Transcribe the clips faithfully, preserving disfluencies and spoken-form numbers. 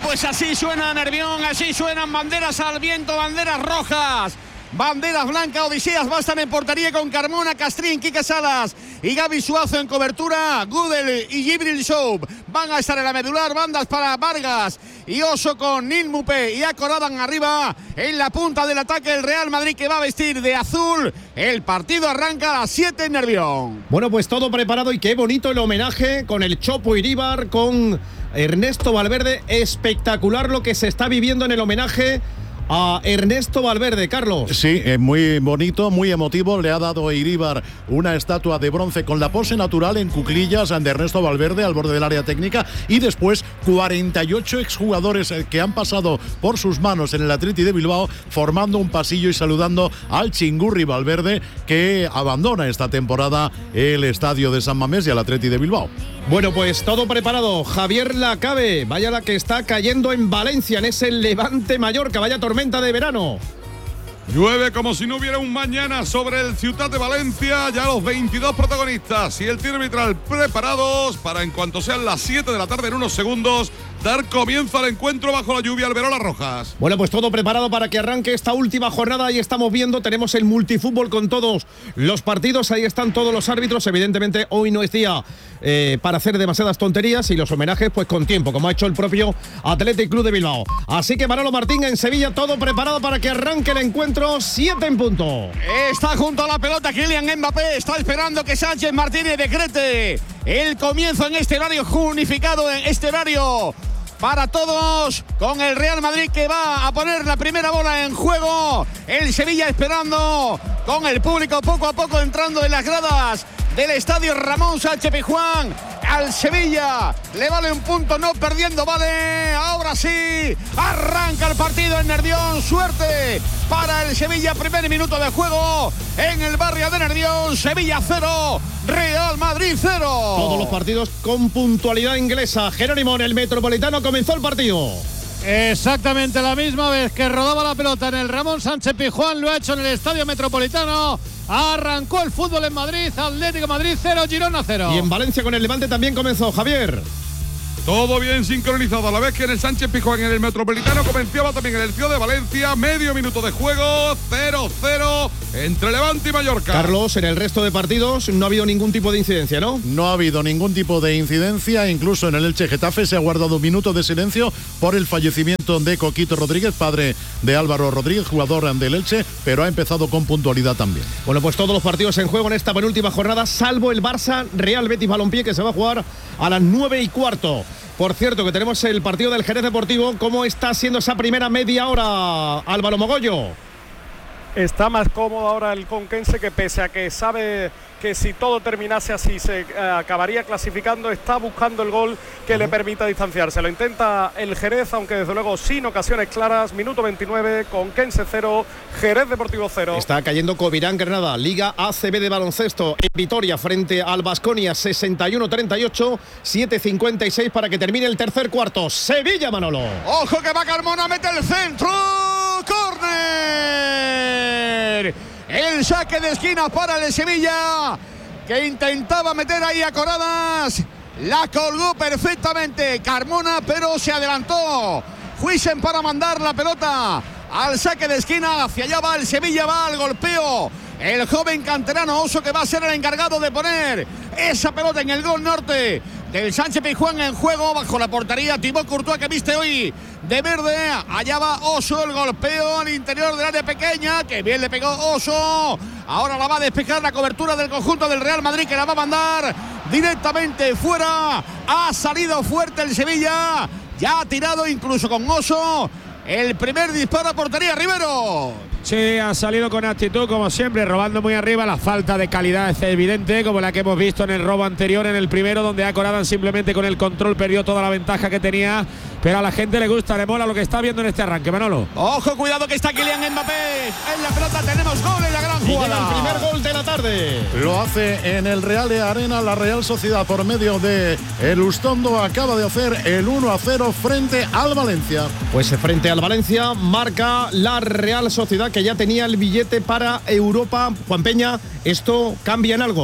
pues así suena Nervión, así suenan banderas al viento, banderas rojas, banderas blancas. Odiseas va a estar en portería con Carmona, Castrín, Quique Salas y Gaby Suazo en cobertura. Gudel y Gibril Soub van a estar en la medular. Bandas para Vargas y Oso con Nilmupe y Acoradan arriba. En la punta del ataque el Real Madrid, que va a vestir de azul. El partido arranca a las siete en Nervión. Bueno, pues todo preparado y qué bonito el homenaje con el Chopo Iríbar, con Ernesto Valverde. Espectacular lo que se está viviendo en el homenaje a Ernesto Valverde, Carlos. Sí, eh, muy bonito, muy emotivo. Le ha dado a Iríbar una estatua de bronce con la pose natural en cuclillas de Ernesto Valverde al borde del área técnica, y después cuarenta y ocho exjugadores que han pasado por sus manos en el Athletic de Bilbao, formando un pasillo y saludando al Chingurri Valverde, que abandona esta temporada el estadio de San Mamés y al Athletic de Bilbao. Bueno, pues todo preparado. Javier Lacabe, vaya la que está cayendo en Valencia, en ese Levante Mallorca, vaya tormenta de verano. Llueve como si no hubiera un mañana sobre el Ciutat de Valencia. Ya los veintidós protagonistas y el tiro arbitral preparados para, en cuanto sean las siete de la tarde en unos segundos, dar comienzo al encuentro bajo la lluvia Alberola Rojas. Bueno, pues todo preparado para que arranque esta última jornada. Ahí estamos viendo, tenemos el multifútbol con todos los partidos. Ahí están todos los árbitros. Evidentemente hoy no es día eh, para hacer demasiadas tonterías, y los homenajes pues con tiempo, como ha hecho el propio Athletic Club de Bilbao. Así que Manolo Martín en Sevilla, todo preparado para que arranque el encuentro. Siete en punto. Está junto a la pelota Kylian Mbappé. Está esperando que Sánchez Martínez decrete el comienzo en este horario unificado, en este horario para todos, con el Real Madrid, que va a poner la primera bola en juego. El Sevilla esperando, con el público poco a poco entrando en las gradas del estadio Ramón Sánchez Pizjuán. Al Sevilla le vale un punto, no perdiendo vale. Ahora sí, arranca el partido en Nervión. Suerte para el Sevilla. Primer minuto de juego en el barrio de Nervión. Sevilla cero, Real Madrid cero. Todos los partidos con puntualidad inglesa. Jerónimo, en el Metropolitano comenzó el partido. Exactamente la misma vez que rodaba la pelota en el Ramón Sánchez Pizjuán, lo ha hecho en el Estadio Metropolitano. Arrancó el fútbol en Madrid. Atlético Madrid cero, Girona cero. Y en Valencia con el Levante también comenzó, Javier. Todo bien sincronizado, a la vez que en el Sánchez Pizjuán, en el Metropolitano, comenzaba también en el Ciudad de Valencia. Medio minuto de juego, cero cero entre Levante y Mallorca. Carlos, en el resto de partidos no ha habido ningún tipo de incidencia, ¿no? No ha habido ningún tipo de incidencia. Incluso en el Elche Getafe se ha guardado un minuto de silencio por el fallecimiento de Coquito Rodríguez, padre de Álvaro Rodríguez, jugador del Elche, pero ha empezado con puntualidad también. Bueno, pues todos los partidos en juego en esta penúltima jornada, salvo el Barça Real Betis Balompié, que se va a jugar a las nueve y cuarto. Por cierto, que tenemos el partido del Jerez Deportivo. ¿Cómo está siendo esa primera media hora, Álvaro Mogollo? Está más cómodo ahora el conquense, que pese a que sabe que si todo terminase así se eh, acabaría clasificando, está buscando el gol que uh-huh. le permita distanciarse. Lo intenta el Jerez, aunque desde luego sin ocasiones claras. Minuto veintinueve, Conquense cero, Jerez Deportivo cero. Está cayendo Covirán Granada, Liga A C B de baloncesto, en Vitoria frente al Baskonia, sesenta y uno treinta y ocho, siete cincuenta y seis para que termine el tercer cuarto. Sevilla, Manolo. Ojo que va Carmona, mete el centro, córner. El saque de esquina para el Sevilla, que intentaba meter ahí a Coradas. La colgó perfectamente Carmona, pero se adelantó Huisen para mandar la pelota al saque de esquina. Hacia allá va el Sevilla, va al golpeo el joven canterano Oso, que va a ser el encargado de poner esa pelota en el gol norte del Sánchez Pizjuán. En juego bajo la portería Thibaut Courtois, que viste hoy de verde. Allá va Oso, el golpeo al interior del área pequeña, que bien le pegó Oso. Ahora la va a despejar la cobertura del conjunto del Real Madrid, que la va a mandar directamente fuera. Ha salido fuerte el Sevilla, ya ha tirado incluso con Oso el primer disparo a portería. Rivero. Sí, ha salido con actitud, como siempre, robando muy arriba. La falta de calidad es evidente, como la que hemos visto en el robo anterior, en el primero, donde Acoradan simplemente con el control perdió toda la ventaja que tenía. Pero a la gente le gusta, le mola lo que está viendo en este arranque, Manolo. Ojo, cuidado que está Kylian Mbappé en la pelota. Tenemos gol en la gran jugada. Y llega el primer gol de la tarde. Lo hace en el Real de Arena la Real Sociedad por medio de El Ustondo. Acaba de hacer el uno a cero frente al Valencia. Pues frente al Valencia marca la Real Sociedad, que ya tenía el billete para Europa. Juan Peña, ¿esto cambia en algo?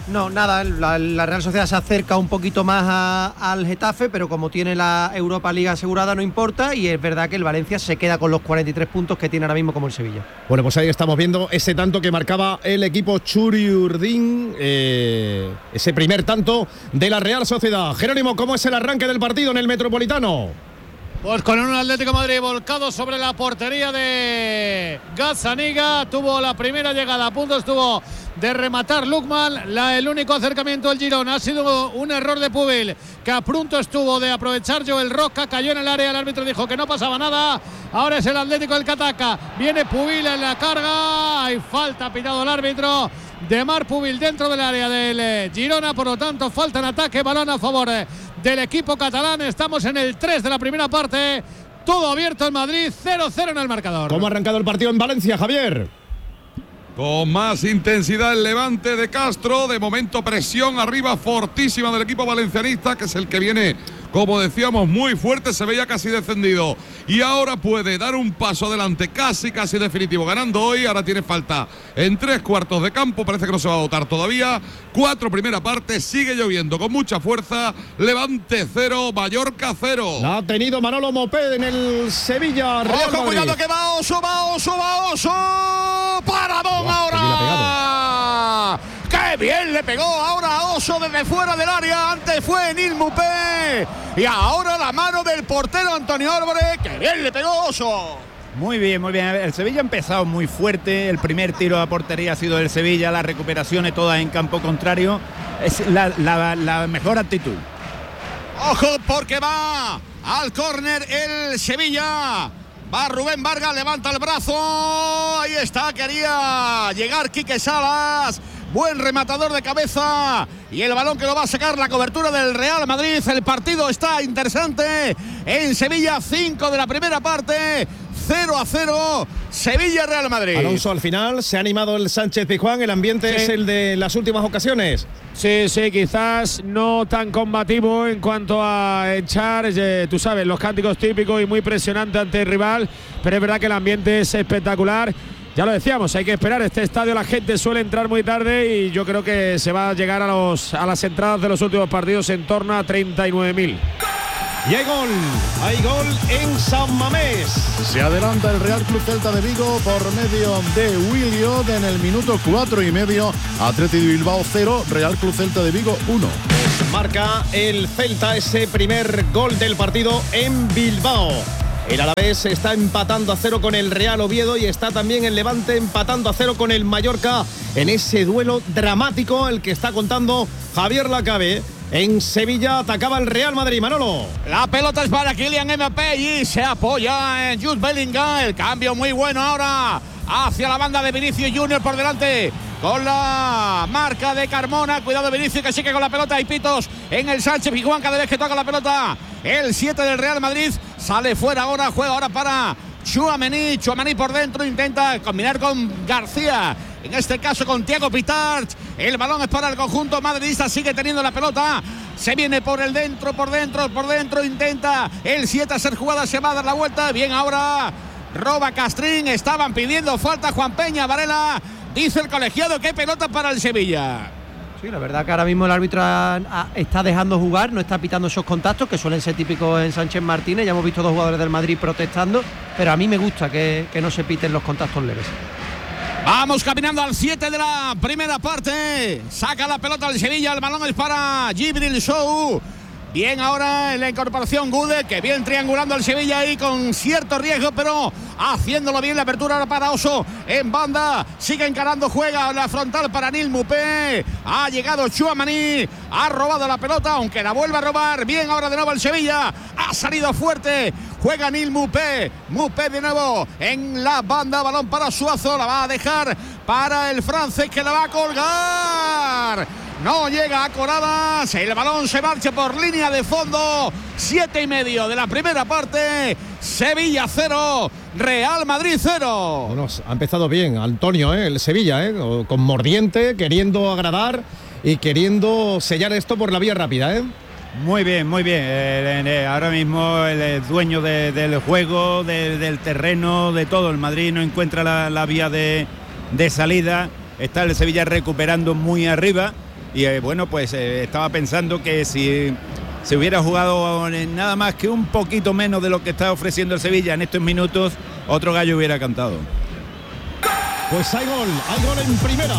No, nada, la, la Real Sociedad se acerca un poquito más a, al Getafe, pero como tiene la Europa League asegurada no importa, y es verdad que el Valencia se queda con los cuarenta y tres puntos que tiene ahora mismo como el Sevilla. Bueno, pues ahí estamos viendo ese tanto que marcaba el equipo Churi Urdin, eh, ese primer tanto de la Real Sociedad. Jerónimo, ¿cómo es el arranque del partido en el Metropolitano? Pues con un Atlético de Madrid volcado sobre la portería de Gazzaniga. Tuvo la primera llegada, a punto estuvo de rematar Lukman. La, el único acercamiento del Girona ha sido un error de Pubil, que a punto estuvo de aprovechar Joel Roca, cayó en el área, el árbitro dijo que no pasaba nada. Ahora es el Atlético el que ataca, viene Pubil en la carga, hay falta, pitado el árbitro de Marc Pubil dentro del área del Girona, por lo tanto falta en ataque, balón a favor del equipo catalán. Estamos en el tres de la primera parte, todo abierto en Madrid, cero cero en el marcador. ¿Cómo ha arrancado el partido en Valencia, Javier? Con más intensidad el Levante de Castro, de momento presión arriba fortísima del equipo valencianista, que es el que viene, como decíamos, muy fuerte, se veía casi descendido y ahora puede dar un paso adelante casi casi definitivo, ganando hoy. Ahora tiene falta en tres cuartos de campo, parece que no se va a votar todavía. Cuatro primera parte, sigue lloviendo con mucha fuerza. Levante cero, Mallorca cero. La ha tenido Manolo Moped en el Sevilla. Real Ojo, Madrid. cuidado que va Oso, va Oso, va Oso. ¡Paradón! Wow, ahora! ¡Qué bien le pegó ahora a Oso desde fuera del área! Antes fue Nil Mupé. Y ahora la mano del portero Antonio Álvarez. ¡Qué bien le pegó Oso! Muy bien, muy bien. El Sevilla ha empezado muy fuerte. El primer tiro a portería ha sido del Sevilla. Las recuperaciones todas en campo contrario. Es la, la, la mejor actitud. Ojo, porque va al córner el Sevilla. Va Rubén Vargas, levanta el brazo. Ahí está, quería llegar Quique Salas. Buen rematador de cabeza. Y el balón que lo va a sacar la cobertura del Real Madrid. El partido está interesante. En Sevilla, cinco de la primera parte. cero a cero. Sevilla-Real Madrid. Alonso, al final se ha animado el Sánchez Pizjuán. El ambiente sí. es el de las últimas ocasiones. Sí, sí, quizás no tan combativo en cuanto a echar, eh, tú sabes, los cánticos típicos y muy presionante ante el rival, pero es verdad que el ambiente es espectacular. Ya lo decíamos, hay que esperar. Este estadio la gente suele entrar muy tarde y yo creo que se va a llegar a, los, a las entradas de los últimos partidos en torno a treinta y nueve mil. Y hay gol, hay gol en San Mamés. Se adelanta el Real Club Celta de Vigo por medio de Williot en el minuto cuatro y medio. Athletic de Bilbao cero, Real Club Celta de Vigo uno. Pues marca el Celta ese primer gol del partido en Bilbao. El Alavés está empatando a cero con el Real Oviedo y está también el Levante empatando a cero con el Mallorca en ese duelo dramático el que está contando Javier Lacabe. En Sevilla atacaba el Real Madrid, Manolo. La pelota es para Kylian Mbappé y se apoya en Jude Bellingham. El cambio muy bueno ahora hacia la banda de Vinicius Junior por delante con la marca de Carmona. Cuidado Vinicius que sigue con la pelota. Hay pitos en el Sánchez Pizjuán cada vez que toca la pelota. El siete del Real Madrid sale fuera ahora, juega ahora para Tchouaméni. Tchouaméni por dentro, intenta combinar con García. En este caso con Thiago Pitart. El balón es para el conjunto madridista. Sigue teniendo la pelota. Se viene por el dentro, por dentro, por dentro. Intenta el siete hacer jugada. Se va a dar la vuelta. Bien ahora. Roba Castrín. Estaban pidiendo falta. Juan Peña Varela. Dice el colegiado que hay pelota para el Sevilla. Sí, la verdad que ahora mismo el árbitro ha, ha, está dejando jugar. No está pitando esos contactos que suelen ser típicos en Sánchez Martínez. Ya hemos visto dos jugadores del Madrid protestando. Pero a mí me gusta que, que no se piten los contactos leves. Vamos caminando al siete de la primera parte. Saca la pelota del Sevilla. El balón es para Djibril Sow. Bien ahora en la incorporación Gude, que bien triangulando al Sevilla ahí con cierto riesgo, pero haciéndolo bien. La apertura ahora para Oso en banda. Sigue encarando, juega la frontal para Nil Mupé. Ha llegado Tchouaméni. Ha robado la pelota, aunque la vuelve a robar. Bien ahora de nuevo el Sevilla. Ha salido fuerte. Juega Nil Mupé. Mupé de nuevo en la banda. Balón para Suazo. La va a dejar para el francés que la va a colgar. No llega a Coradas. El balón se marcha por línea de fondo. Siete y medio de la primera parte. Sevilla cero. Real Madrid cero. Bueno, ha empezado bien Antonio, ¿eh? El Sevilla, ¿eh? Con mordiente, queriendo agradar y queriendo sellar esto por la vía rápida, ¿eh? Muy bien, muy bien. Eh, eh, ahora mismo el dueño de, del juego, de, del terreno, de todo. El Madrid no encuentra la, la vía de, de salida. Está el Sevilla recuperando muy arriba. y eh, bueno, pues eh, estaba pensando que si se hubiera jugado nada más que un poquito menos de lo que está ofreciendo el Sevilla en estos minutos, otro gallo hubiera cantado. Pues hay gol, hay gol en primera.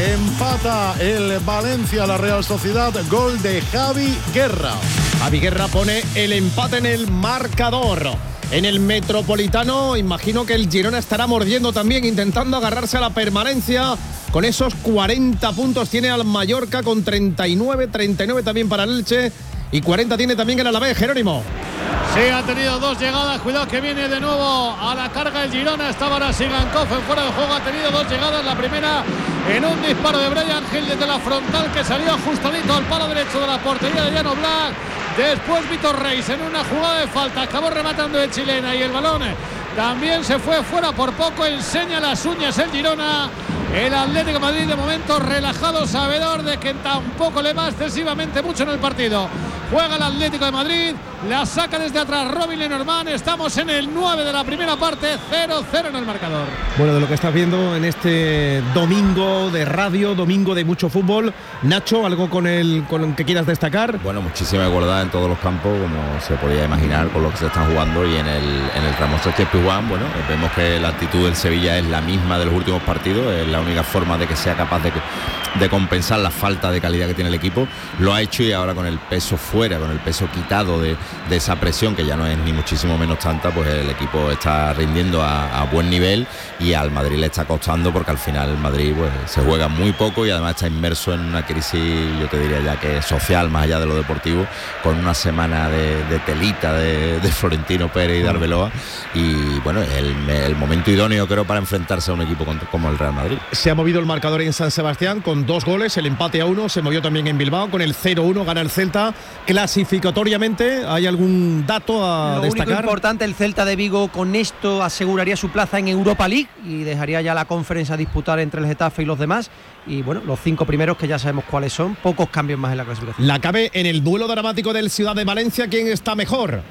Empata el Valencia, la Real Sociedad, gol de Javi Guerra. Javi Guerra pone el empate en el marcador. En el Metropolitano, imagino que el Girona estará mordiendo también, intentando agarrarse a la permanencia. Con esos cuarenta puntos tiene al Mallorca con treinta y nueve, treinta y nueve también para el Elche. Y cuarenta tiene también el Alavés, Jerónimo. Sí, ha tenido dos llegadas. Cuidado que viene de nuevo a la carga el Girona. Estaba ahora Sigankov en fuera de juego. Ha tenido dos llegadas. La primera en un disparo de Brian Hill desde la frontal que salió ajustadito al palo derecho de la portería de Llano Black. Después Vitor Reis en una jugada de falta. Acabó rematando de chilena y el balón también se fue fuera por poco. Enseña las uñas el Girona. El Atlético de Madrid de momento relajado, sabedor de que tampoco le va excesivamente mucho en el partido. Juega el Atlético de Madrid, la saca desde atrás Robin Lenormand. Estamos en el nueve de la primera parte, cero cero en el marcador. Bueno, de lo que estás viendo en este domingo de radio, domingo de mucho fútbol, Nacho, ¿algo con el con que quieras destacar? Bueno, muchísima igualdad en todos los campos, como se podía imaginar con lo que se están jugando, y en el, en el Ramón Sánchez Pizjuán, bueno, vemos que la actitud del Sevilla es la misma de los últimos partidos, es la única forma de que sea capaz de, de compensar la falta de calidad que tiene el equipo. Lo ha hecho, y ahora con el peso fuera, con el peso quitado de, de esa presión, que ya no es ni muchísimo menos tanta, pues el equipo está rindiendo a, a buen nivel, y al Madrid le está costando, porque al final el Madrid pues se juega muy poco y además está inmerso en una crisis, yo te diría ya que social, más allá de lo deportivo, con una semana de, de telita de, de Florentino Pérez y de Arbeloa, y bueno, el, el momento idóneo creo para enfrentarse a un equipo como el Real Madrid. Se ha movido el marcador en San Sebastián con dos goles, el empate a uno, se movió también en Bilbao con el cero uno, gana el Celta. Clasificatoriamente, ¿hay algún dato a Lo destacar? Lo único importante, el Celta de Vigo con esto aseguraría su plaza en Europa League y dejaría ya la conferencia a disputar entre el Getafe y los demás. Y bueno, los cinco primeros que ya sabemos cuáles son, pocos cambios más en la clasificación. La cabe en el duelo dramático del Ciudad de Valencia, ¿quién está mejor?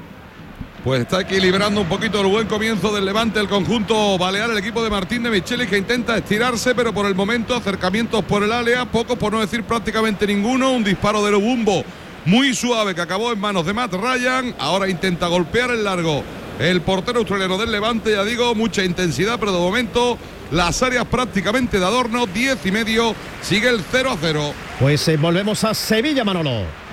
Pues está equilibrando un poquito el buen comienzo del Levante, el conjunto balear, el equipo de Martín de Michelis, que intenta estirarse, pero por el momento acercamientos por el área, pocos por no decir prácticamente ninguno. Un disparo de Lobumbo muy suave que acabó en manos de Matt Ryan. Ahora intenta golpear el largo el portero australiano del Levante, ya digo, mucha intensidad, pero de momento las áreas prácticamente de adorno. Diez y medio, sigue el cero a cero. Pues eh, volvemos a Sevilla, Manolo.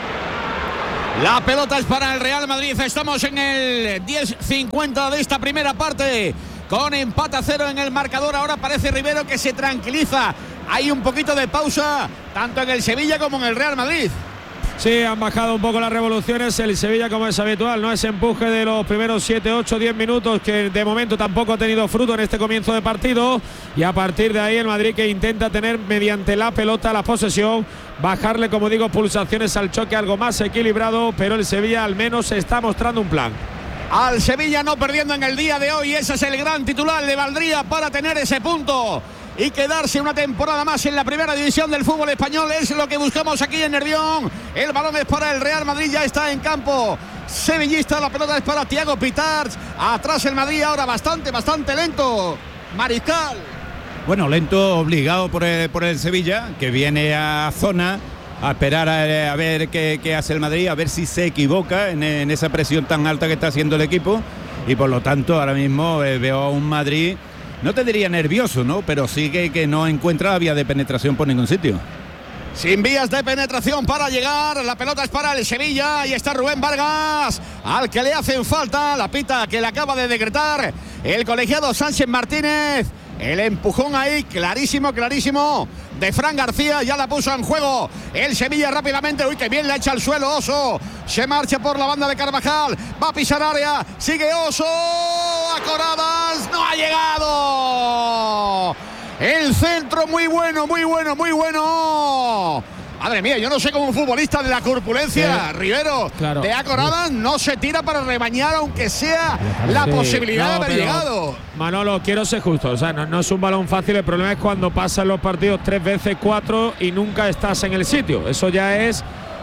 La pelota es para el Real Madrid. Estamos en el diez cincuenta de esta primera parte, con empate a cero en el marcador. Ahora parece Rivero que se tranquiliza. Hay un poquito de pausa tanto en el Sevilla como en el Real Madrid. Sí, han bajado un poco las revoluciones. El Sevilla, como es habitual, no ese empuje de los primeros siete, ocho, diez minutos, que de momento tampoco ha tenido fruto en este comienzo de partido. Y a partir de ahí el Madrid, que intenta tener mediante la pelota la posesión, bajarle, como digo, pulsaciones al choque, algo más equilibrado, pero el Sevilla al menos está mostrando un plan. Al Sevilla no perdiendo en el día de hoy, ese es el gran titular, le valdría para tener ese punto y quedarse una temporada más en la primera división del fútbol español. Es lo que buscamos aquí en Nervión. El balón es para el Real Madrid, ya está en campo sevillista, la pelota es para Thiago Pitarch. Atrás el Madrid ahora bastante, bastante lento. Mariscal. Bueno, lento, obligado por el, por el Sevilla, que viene a zona a esperar a, a ver qué, qué hace el Madrid, a ver si se equivoca en, en esa presión tan alta que está haciendo el equipo. Y por lo tanto ahora mismo eh, veo a un Madrid, no te diría nervioso, ¿no? Pero sí que, que no encuentra vía de penetración por ningún sitio. Sin vías de penetración para llegar, la pelota es para el Sevilla y está Rubén Vargas, al que le hacen falta la pita que le acaba de decretar el colegiado Sánchez Martínez. El empujón ahí, clarísimo, clarísimo, de Fran García, ya la puso en juego el Sevilla rápidamente. Uy, que bien le echa al suelo Oso, se marcha por la banda de Carvajal, va a pisar área, sigue Oso, a Coradas, no ha llegado. El centro muy bueno, muy bueno, muy bueno. Madre mía, yo no sé cómo un futbolista de la corpulencia, sí, Rivero, claro, de Acorada, no se tira para rebañar, aunque sea la sí, posibilidad no, de haber llegado. Manolo, quiero ser justo, o sea, no, no es un balón fácil, el problema es cuando pasan los partidos tres veces, cuatro y nunca estás en el sitio. Eso ya es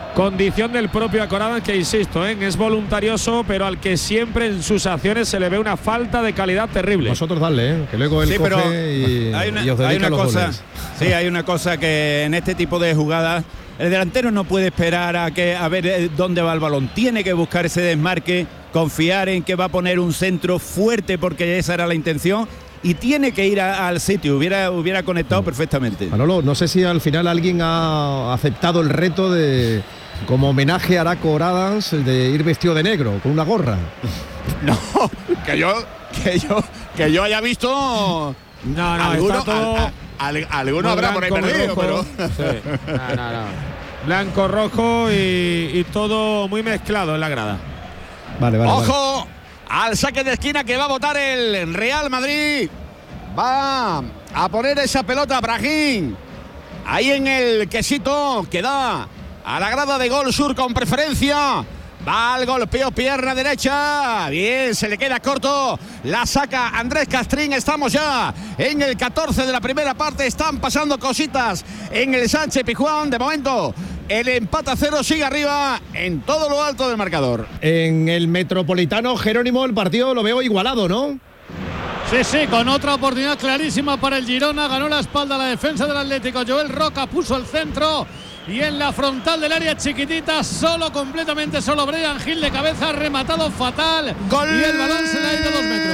condición del propio Acorada, que insisto, ¿eh? es voluntarioso, pero al que siempre en sus acciones se le ve una falta de calidad terrible. Vosotros dale, ¿eh? que luego él sí, coge pero y, hay una, y os hay dedica una los cosa, goles. sí, hay una cosa que en este tipo de jugadas el delantero no puede esperar a que a ver dónde va el balón, tiene que buscar ese desmarque, confiar en que va a poner un centro fuerte porque esa era la intención. Y tiene que ir a, al sitio, hubiera, hubiera conectado perfectamente. Manolo, no sé si al final alguien ha aceptado el reto de, como homenaje a Araco Oradas, de ir vestido de negro, con una gorra. No, que yo, que yo, que yo haya visto. No, no, alguno, está todo al, al, alguno habrá por ahí perdido, pero. Sí. No, no, no. Blanco, rojo y, y todo muy mezclado en la grada. Vale, vale. ¡Ojo! Vale. Al saque de esquina que va a votar el Real Madrid. Va a poner esa pelota Brahim. Ahí en el quesito que da a la grada de Gol Sur con preferencia. Va al golpeo, pierna derecha. Bien, se le queda corto. La saca Andrés Castrín. Estamos ya en el catorce de la primera parte. Están pasando cositas en el Sánchez Pizjuán. De momento, el empate a cero sigue arriba en todo lo alto del marcador. En el Metropolitano, Jerónimo, el partido lo veo igualado, ¿no? Sí, sí, con otra oportunidad clarísima para el Girona. Ganó la espalda la defensa del Atlético. Joel Roca puso el centro. Y en la frontal del área chiquitita, solo, completamente solo, Brian Gil de cabeza, rematado fatal. ¡Gol! Y el balón se le ha ido dos metros.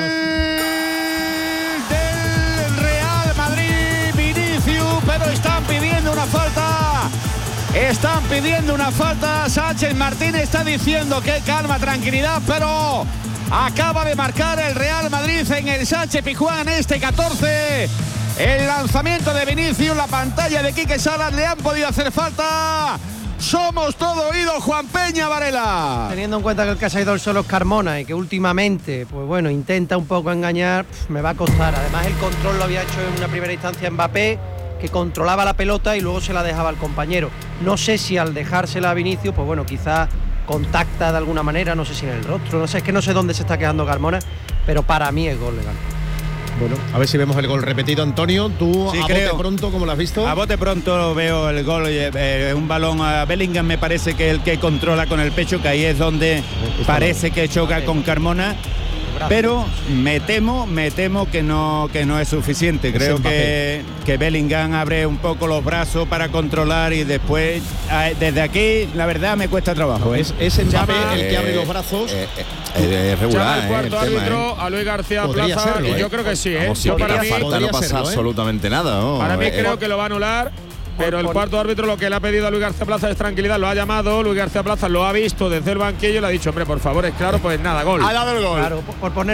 Del Real Madrid, Vinicius, pero están pidiendo una falta. Están pidiendo una falta. Sánchez Martínez está diciendo que calma, tranquilidad, pero acaba de marcar el Real Madrid en el Sánchez Pizjuán este catorce. El lanzamiento de Vinicius, la pantalla de Quique Salas, le han podido hacer falta. Somos todo oído, Juan Peña Varela. Teniendo en cuenta que el que se ha ido solo es Carmona y que últimamente, pues bueno, intenta un poco engañar, pff, me va a costar. Además, el control lo había hecho en una primera instancia Mbappé, que controlaba la pelota y luego se la dejaba al compañero. No sé si al dejársela a Vinicius, pues bueno, quizás contacta de alguna manera, no sé si en el rostro, no sé, es que no sé dónde se está quedando Carmona, pero para mí es gol legal. Bueno, a ver si vemos el gol repetido, Antonio. Tú Sí, a creo. bote pronto, ¿cómo lo has visto? A bote pronto veo el gol, eh, un balón a Bellingham, me parece que el que controla con el pecho, que ahí es donde parece que choca con Carmona. Pero me temo, me temo que no, que no es suficiente. Creo que, que Bellingham abre un poco los brazos para controlar y después, desde aquí, la verdad me cuesta trabajo. No, ¿eh? es, es Mbappé Llama, el que abre eh, los brazos. Eh, eh, eh, es regular, Llama el cuarto eh, el tema, árbitro eh. a Luis García Podría Plaza serlo, y ¿eh? yo creo que sí, ¿eh? Como si Yo para la mí, falta no podría pasa serlo, ¿eh? absolutamente nada, ¿no? para mí Eh, creo que lo va a anular. Pero el por- cuarto árbitro lo que le ha pedido a Luis García Plaza es tranquilidad, lo ha llamado, Luis García Plaza lo ha visto desde el banquillo y le ha dicho, hombre, por favor, es claro, pues nada, gol. Ha dado el gol. Claro, por, por poner